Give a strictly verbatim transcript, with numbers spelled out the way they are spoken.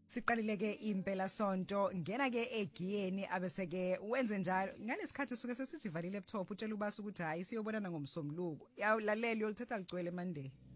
Siqalile ke impela sonto ngena ke egiyeni abese ke wenze njalo ngalesikhathi suke sesithi valile laptop utshela ubasa ukuthi hayi siyobonana ngomsombuluko yawulalela yolithatha ligcwele Monday